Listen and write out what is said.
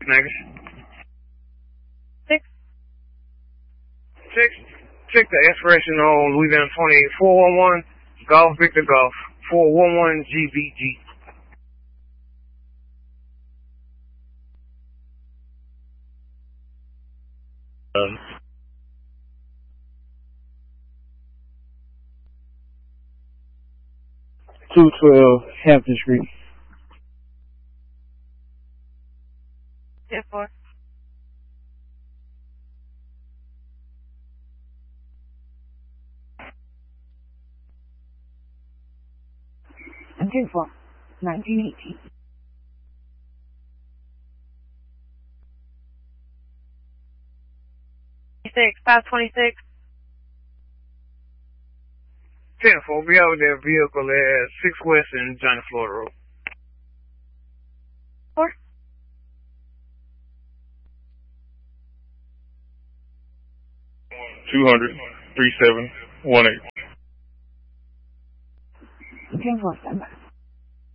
Negative. 6. 6. Check the expiration on Louisiana 411 Golf Victor Golf 411 GBG. $212 Hampton Street. 10-4. I'm 10-4. 1918. 526. 10-4. Be out with their vehicle at 6 West and Johnny Florida Road. 4. 200-3718. 10-4, stand by.